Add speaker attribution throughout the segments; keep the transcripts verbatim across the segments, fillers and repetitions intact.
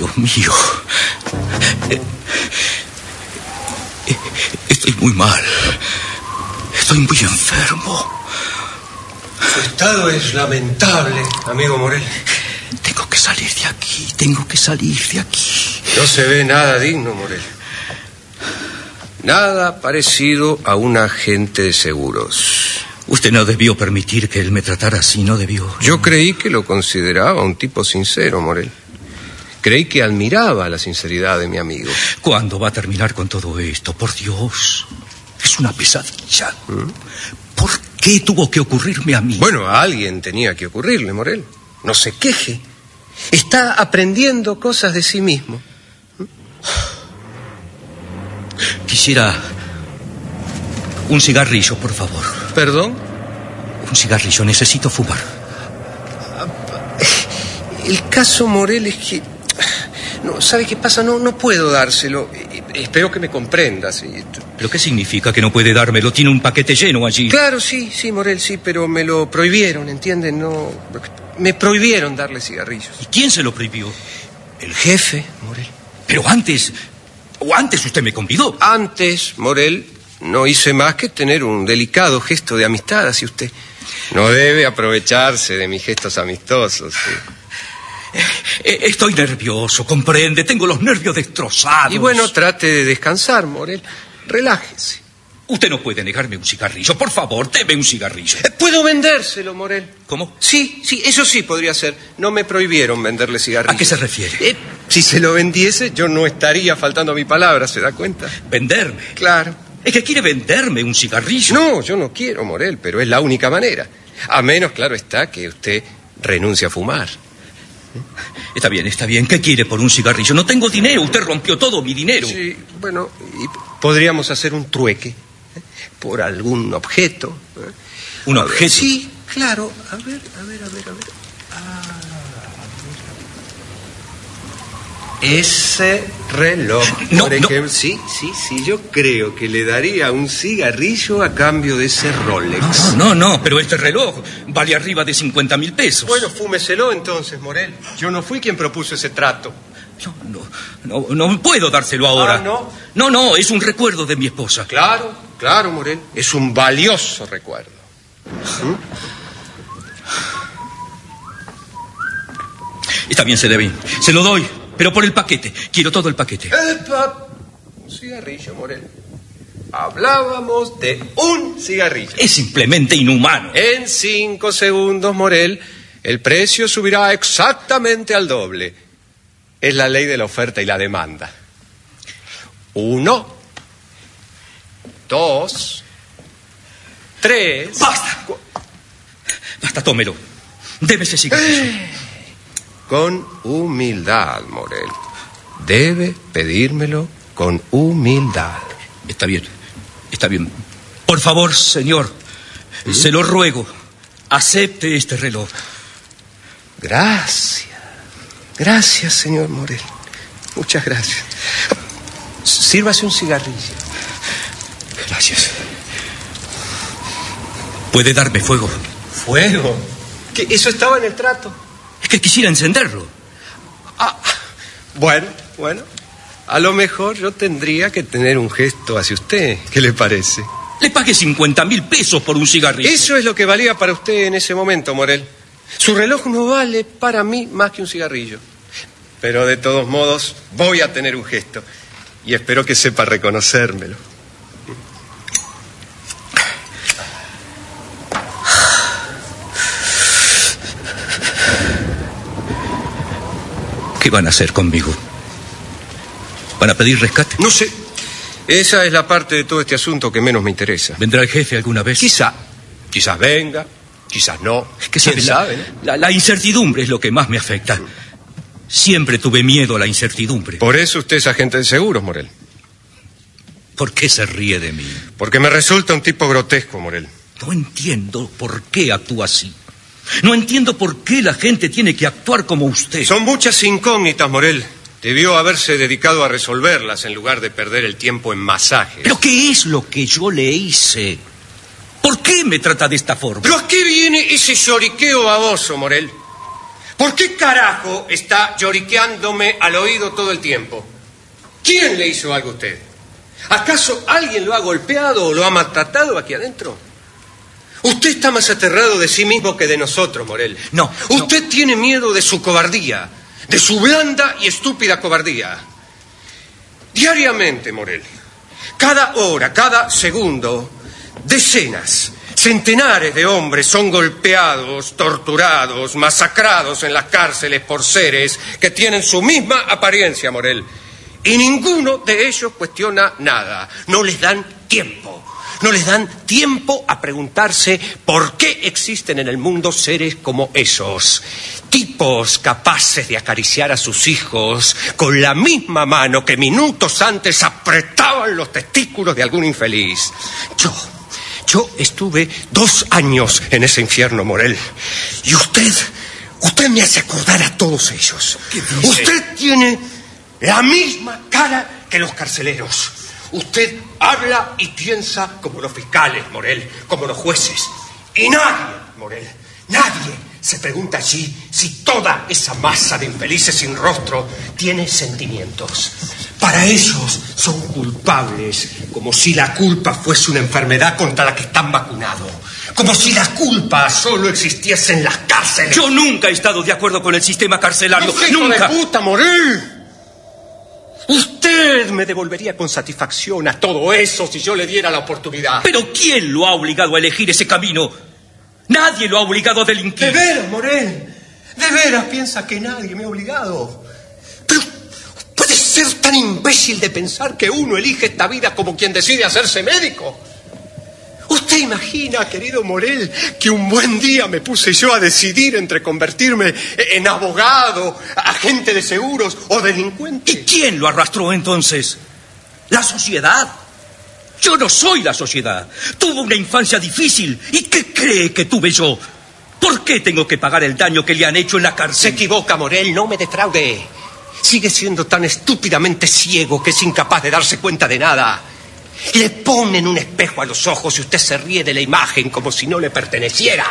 Speaker 1: Dios mío. Estoy muy mal. Estoy muy enfermo.
Speaker 2: Su estado es lamentable, amigo Morel.
Speaker 1: Tengo que salir de aquí, tengo que salir de aquí.
Speaker 2: No se ve nada digno, Morel. Nada parecido a un agente de seguros.
Speaker 1: Usted no debió permitir que él me tratara así, no debió.
Speaker 2: Yo creí que lo consideraba un tipo sincero, Morel. Creí que admiraba la sinceridad de mi amigo.
Speaker 1: ¿Cuándo va a terminar con todo esto? Por Dios, es una pesadilla. ¿Mm? ¿Por qué tuvo que ocurrirme a mí?
Speaker 2: Bueno, a alguien tenía que ocurrirle, Morel. No se queje. Está aprendiendo cosas de sí mismo. ¿Mm?
Speaker 1: Quisiera un cigarrillo, por favor.
Speaker 2: ¿Perdón?
Speaker 1: Un cigarrillo, necesito fumar.
Speaker 2: El caso, Morel, es que... No, ¿sabe qué pasa? No, no puedo dárselo. Espero que me comprendas.
Speaker 1: ¿Pero qué significa que no puede dármelo? Tiene un paquete lleno allí.
Speaker 2: Claro, sí, sí, Morel, sí, pero me lo prohibieron, ¿entienden? No... Me prohibieron darle cigarrillos.
Speaker 1: ¿Y quién se lo prohibió?
Speaker 2: El jefe, Morel.
Speaker 1: Pero antes... O antes usted me convidó.
Speaker 2: Antes, Morel, no hice más que tener un delicado gesto de amistad hacia usted. No debe aprovecharse de mis gestos amistosos. ¿Sí?
Speaker 1: Estoy nervioso, comprende. Tengo los nervios destrozados.
Speaker 2: Y bueno, trate de descansar, Morel. Relájese.
Speaker 1: Usted no puede negarme un cigarrillo. Por favor, deme un cigarrillo.
Speaker 2: Puedo vendérselo, Morel.
Speaker 1: ¿Cómo?
Speaker 2: Sí, sí, eso sí podría ser. No me prohibieron venderle cigarrillos.
Speaker 1: ¿A qué se refiere?
Speaker 2: Eh, si se lo vendiese, yo no estaría faltando a mi palabra, ¿se da cuenta?
Speaker 1: ¿Venderme?
Speaker 2: Claro.
Speaker 1: ¿Es que quiere venderme un cigarrillo?
Speaker 2: No, yo no quiero, Morel, pero es la única manera. A menos, claro está, que usted renuncie a fumar.
Speaker 1: Está bien, está bien. ¿Qué quiere por un cigarrillo? No tengo dinero. Usted rompió todo mi dinero.
Speaker 2: Sí, bueno, y podríamos hacer un trueque, ¿eh? Por algún objeto. ¿eh?
Speaker 1: ¿Un
Speaker 2: a
Speaker 1: objeto?
Speaker 2: Ver, sí, claro. A ver, a ver, a ver, a ver. Ah, ese reloj,
Speaker 1: no,
Speaker 2: por ejemplo.
Speaker 1: No.
Speaker 2: Sí, sí, sí, yo creo que le daría un cigarrillo a cambio de ese Rolex.
Speaker 1: No, no, no, pero este reloj vale arriba de cincuenta mil pesos.
Speaker 2: Bueno, fúmeselo entonces, Morel. Yo no fui quien propuso ese trato.
Speaker 1: No, no, no, no puedo dárselo ahora.
Speaker 2: Ah, ¿no?
Speaker 1: No, no, es un recuerdo de mi esposa.
Speaker 2: Claro, claro, Morel. Es un valioso recuerdo. ¿Mm?
Speaker 1: Está bien, se debe. Se lo doy, pero por el paquete. Quiero todo el paquete.
Speaker 2: ¡Epa! Un cigarrillo, Morel. Hablábamos de un cigarrillo.
Speaker 1: Es simplemente inhumano.
Speaker 2: En cinco segundos, Morel, el precio subirá exactamente al doble. Es la ley de la oferta y la demanda. Uno, dos, tres...
Speaker 1: ¡Basta! Basta, tómelo. Deme ese cigarrillo.
Speaker 2: Eh, con humildad, Morel. Debe pedírmelo con humildad.
Speaker 1: Está bien, está bien. Por favor, señor, ¿Mm? se lo ruego, acepte este reloj.
Speaker 2: Gracias. Gracias, señor Morel. Muchas gracias. Sírvase un cigarrillo.
Speaker 1: Gracias. ¿Puede darme fuego?
Speaker 2: ¿Fuego? ¿Que eso estaba en el trato?
Speaker 1: Es que quisiera encenderlo.
Speaker 2: Ah, bueno, bueno. A lo mejor yo tendría que tener un gesto hacia usted. ¿Qué le parece?
Speaker 1: Le pagué cincuenta mil pesos por un cigarrillo.
Speaker 2: Eso es lo que valía para usted en ese momento, Morel. Su reloj no vale para mí más que un cigarrillo. Pero de todos modos voy a tener un gesto. Y espero que sepa reconocérmelo.
Speaker 1: ¿Qué van a hacer conmigo? ¿Van a pedir rescate?
Speaker 2: No sé. Esa es la parte de todo este asunto que menos me interesa.
Speaker 1: ¿Vendrá el jefe alguna vez?
Speaker 2: Quizá. Quizás venga, quizás no.
Speaker 1: Es que
Speaker 2: ¿Quién
Speaker 1: sabe,
Speaker 2: sabe, ¿no?
Speaker 1: la, la, la incertidumbre es lo que más me afecta. Siempre tuve miedo a la incertidumbre.
Speaker 2: Por eso usted es agente de seguros, Morel.
Speaker 1: ¿Por qué se ríe de mí?
Speaker 2: Porque me resulta un tipo grotesco, Morel.
Speaker 1: No entiendo por qué actúa así. No entiendo por qué la gente tiene que actuar como usted.
Speaker 2: Son muchas incógnitas, Morel. Debió haberse dedicado a resolverlas en lugar de perder el tiempo en masajes.
Speaker 1: ¿Pero qué es lo que yo le hice? ¿Por qué me trata de esta forma?
Speaker 2: ¿Pero a qué viene ese lloriqueo baboso, Morel? ¿Por qué carajo está lloriqueándome al oído todo el tiempo? ¿Quién le hizo algo a usted? ¿Acaso alguien lo ha golpeado o lo ha maltratado aquí adentro? Usted está más aterrado de sí mismo que de nosotros, Morel.
Speaker 1: No.
Speaker 2: Usted
Speaker 1: no.
Speaker 2: tiene miedo de su cobardía, de su blanda y estúpida cobardía. Diariamente, Morel, cada hora, cada segundo, decenas, centenares de hombres son golpeados, torturados, masacrados en las cárceles por seres que tienen su misma apariencia, Morel. Y ninguno de ellos cuestiona nada. No les dan tiempo. No les dan tiempo a preguntarse por qué existen en el mundo seres como esos. Tipos capaces de acariciar a sus hijos con la misma mano que minutos antes apretaban los testículos de algún infeliz. Yo, yo estuve dos años en ese infierno, Morel. Y usted, usted me hace acordar a todos ellos.
Speaker 1: ¿Qué dice?
Speaker 2: Usted tiene la misma cara que los carceleros. Usted habla y piensa como los fiscales, Morel, como los jueces. Y nadie, Morel, nadie se pregunta allí si toda esa masa de infelices sin rostro tiene sentimientos. Para ellos son culpables, como si la culpa fuese una enfermedad contra la que están vacunados. Como si la culpa solo existiese en las cárceles.
Speaker 1: Yo nunca he estado de acuerdo con el sistema carcelario.
Speaker 2: ¡Hijo
Speaker 1: ¡Nunca!
Speaker 2: de puta, Morel! Usted me devolvería con satisfacción a todo eso si yo le diera la oportunidad.
Speaker 1: ¿Pero quién lo ha obligado a elegir ese camino? Nadie lo ha obligado a delinquir.
Speaker 2: ¿De veras, Morel? ¿De veras piensa que nadie me ha obligado? Pero puede ser tan imbécil de pensar que uno elige esta vida como quien decide hacerse médico. ¿Usted imagina, querido Morel, que un buen día me puse yo a decidir entre convertirme en abogado, agente de seguros o delincuente?
Speaker 1: ¿Y quién lo arrastró entonces? ¿La sociedad? Yo no soy la sociedad. Tuve una infancia difícil. ¿Y qué cree que tuve yo? ¿Por qué tengo que pagar el daño que le han hecho en la cárcel?
Speaker 2: Se equivoca, Morel, no me defraude. Sigue siendo tan estúpidamente ciego que es incapaz de darse cuenta de nada. Le ponen un espejo a los ojos y usted se ríe de la imagen como si no le perteneciera.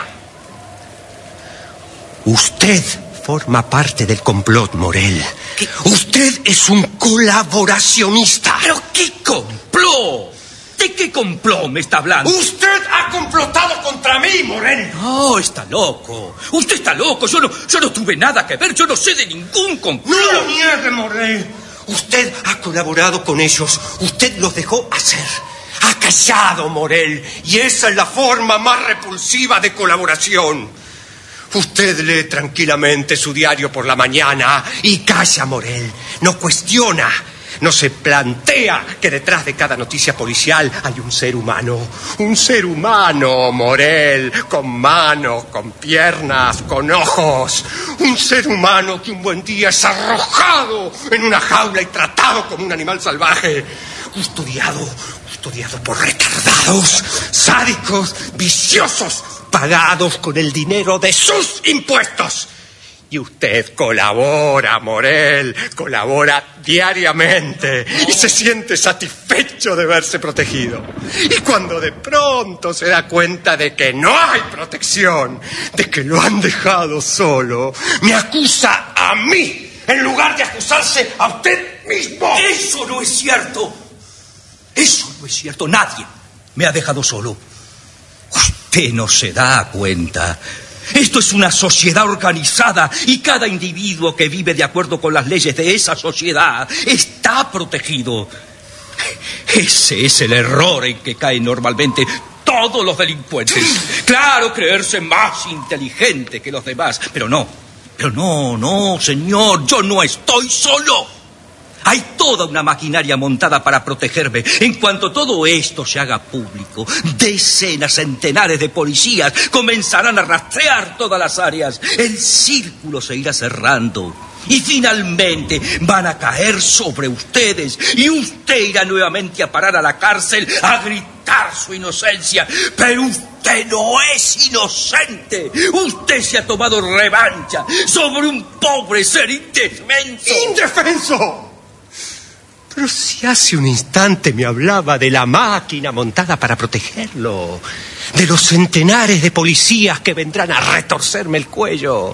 Speaker 2: Usted forma parte del complot, Morel.
Speaker 1: ¿Qué?
Speaker 2: Usted es un colaboracionista.
Speaker 1: ¿Pero qué complot? ¿De qué complot me está hablando?
Speaker 2: Usted ha complotado contra mí, Morel.
Speaker 1: No, está loco. Usted está loco. Yo no, yo no tuve nada que ver. Yo no sé de ningún complot.
Speaker 2: No lo niegue, Morel. Usted ha colaborado con ellos. Usted los dejó hacer. Ha callado, Morel. Y esa es la forma más repulsiva de colaboración. Usted lee tranquilamente su diario por la mañana y calla, Morel. No cuestiona. No se plantea que detrás de cada noticia policial hay un ser humano. Un ser humano, Morel, con manos, con piernas, con ojos. Un ser humano que un buen día es arrojado en una jaula y tratado como un animal salvaje. Custodiado, custodiado por retardados, sádicos, viciosos, pagados con el dinero de sus impuestos. Y usted colabora, Morel, colabora diariamente y se siente satisfecho de verse protegido. Y cuando de pronto se da cuenta de que no hay protección, de que lo han dejado solo, me acusa a mí en lugar de acusarse a usted mismo.
Speaker 1: Eso no es cierto. Eso no es cierto. Nadie me ha dejado solo. Usted no se da cuenta. Esto es una sociedad organizada y cada individuo que vive de acuerdo con las leyes de esa sociedad está protegido. Ese es el error en que caen normalmente todos los delincuentes. Claro, creerse más inteligente que los demás, pero no, pero no, no, señor, yo no estoy solo. Hay toda una maquinaria montada para protegerme. En cuanto todo esto se haga público, decenas, centenares de policías comenzarán a rastrear todas las áreas. El círculo se irá cerrando. Y finalmente van a caer sobre ustedes. Y usted irá nuevamente a parar a la cárcel a gritar su inocencia. Pero usted no es inocente. Usted se ha tomado revancha sobre un pobre ser indefenso.
Speaker 2: ¡Indefenso! Pero si hace un instante me hablaba de la máquina montada para protegerlo, de los centenares de policías que vendrán a retorcerme el cuello.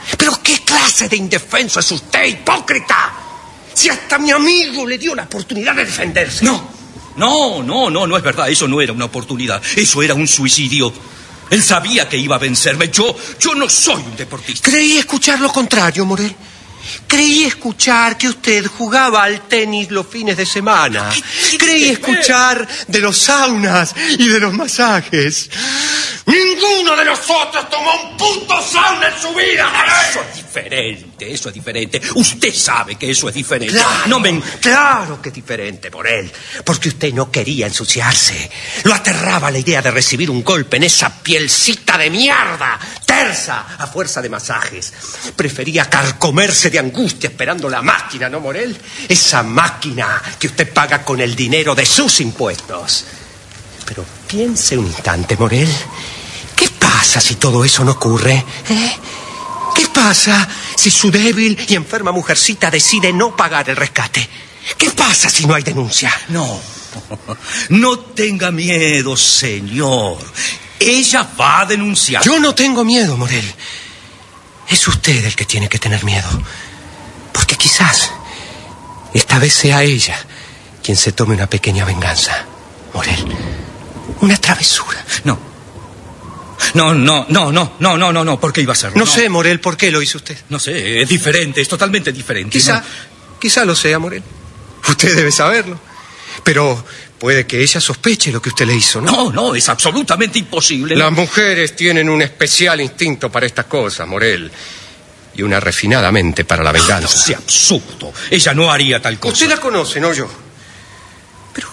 Speaker 2: ¿Pero qué clase de indefenso es usted, hipócrita? Si hasta mi amigo le dio la oportunidad de defenderse.
Speaker 1: No, no, no, no, no es verdad. Eso no era una oportunidad. Eso era un suicidio. Él sabía que iba a vencerme. Yo, yo no soy un deportista.
Speaker 2: Creí escuchar lo contrario, Morel. Creí escuchar que usted jugaba al tenis los fines de semana. Creí escuchar de los saunas y de los masajes. Ninguno de nosotros tomó un puto sauna en su vida.
Speaker 1: Eso es diferente, eso es diferente. Usted sabe que eso es diferente.
Speaker 2: Claro,
Speaker 1: no me...
Speaker 2: claro que es diferente, Morel. Porque usted no quería ensuciarse. Lo aterraba la idea de recibir un golpe en esa pielcita de mierda, tersa, a fuerza de masajes. Prefería carcomerse de angustia esperando la máquina, ¿no, Morel? Esa máquina que usted paga con el dinero de sus impuestos. Pero piense un instante, Morel. ¿Qué pasa si todo eso no ocurre? ¿Eh? ¿Qué pasa si su débil y enferma mujercita decide no pagar el rescate? ¿Qué pasa si no hay denuncia?
Speaker 1: No, no tenga miedo, señor. Ella va a denunciar.
Speaker 2: Yo no tengo miedo, Morel. Es usted el que tiene que tener miedo. Porque quizás esta vez sea ella quien se tome una pequeña venganza, Morel. Una travesura.
Speaker 1: No. No, no, no, no, no, no, no, no. ¿Por qué iba a hacerlo?
Speaker 2: No, no sé, Morel, ¿por qué lo hizo usted?
Speaker 1: No sé, es diferente, es totalmente diferente.
Speaker 2: Quizá,
Speaker 1: ¿no?
Speaker 2: quizá lo sea, Morel. Usted debe saberlo. Pero puede que ella sospeche lo que usted le hizo, ¿no?
Speaker 1: No, no, es absolutamente imposible.
Speaker 2: Las mujeres tienen un especial instinto para estas cosas, Morel. Y una refinada mente para la venganza.
Speaker 1: No sea absurdo. Ella no haría tal cosa.
Speaker 2: Usted la conoce, no yo. Pero,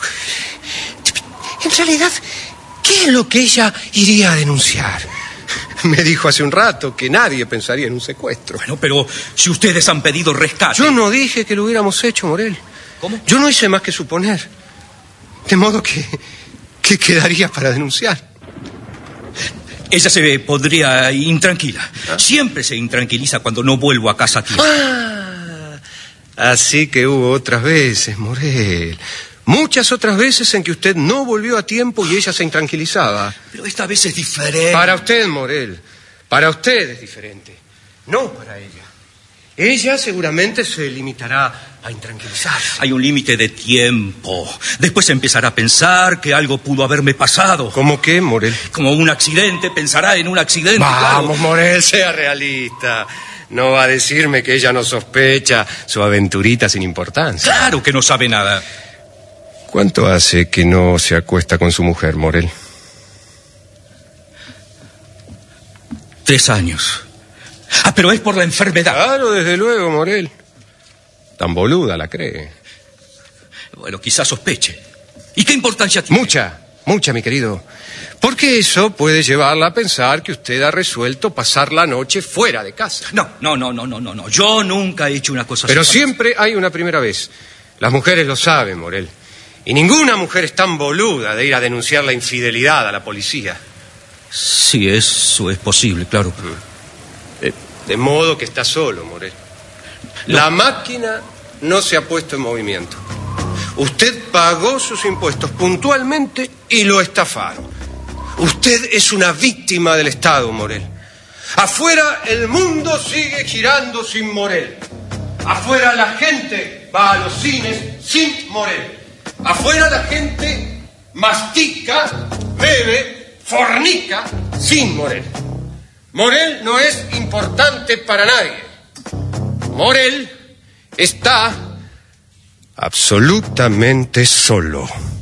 Speaker 2: en realidad, ¿qué es lo que ella iría a denunciar? Me dijo hace un rato que nadie pensaría en un secuestro.
Speaker 1: Bueno, pero si ustedes han pedido rescate...
Speaker 2: Yo no dije que lo hubiéramos hecho, Morel.
Speaker 1: ¿Cómo?
Speaker 2: Yo no hice más que suponer. De modo que... ¿qué quedaría para denunciar?
Speaker 1: Ella se pondría intranquila. ¿Ah? Siempre se intranquiliza cuando no vuelvo a casa a tiempo.
Speaker 2: Ah, así que hubo otras veces, Morel. Muchas otras veces en que usted no volvió a tiempo y ella se intranquilizaba.
Speaker 1: Pero esta vez es diferente.
Speaker 2: Para usted, Morel. Para usted es diferente. No para ella. Ella seguramente se limitará a intranquilizarse.
Speaker 1: Hay un límite de tiempo. Después empezará a pensar que algo pudo haberme pasado.
Speaker 2: ¿Cómo qué, Morel?
Speaker 1: Como un accidente, pensará en un accidente.
Speaker 2: Vamos,
Speaker 1: claro.
Speaker 2: Morel, sea realista. No va a decirme que ella no sospecha su aventurita sin importancia.
Speaker 1: Claro que no sabe nada.
Speaker 2: ¿Cuánto hace que no se acuesta con su mujer, Morel?
Speaker 1: Tres años. Ah, pero es por la enfermedad.
Speaker 2: Claro, desde luego, Morel. Tan boluda la cree.
Speaker 1: Bueno, quizás sospeche. ¿Y qué importancia tiene?
Speaker 2: Mucha, mucha, mi querido. Porque eso puede llevarla a pensar que usted ha resuelto pasar la noche fuera de casa.
Speaker 1: No, no, no, no, no, no, no. Yo nunca he hecho una cosa así.
Speaker 2: Pero siempre hay una primera vez. Las mujeres lo saben, Morel. Y ninguna mujer es tan boluda de ir a denunciar la infidelidad a la policía.
Speaker 1: Sí, eso es posible, claro.
Speaker 2: De, de modo que está solo, Morel. No. La máquina no se ha puesto en movimiento. Usted pagó sus impuestos puntualmente y lo estafaron. Usted es una víctima del Estado, Morel. Afuera el mundo sigue girando sin Morel. Afuera la gente va a los cines sin Morel. Afuera la gente mastica, bebe, fornica sin Morel. Morel no es importante para nadie. Morel está absolutamente solo.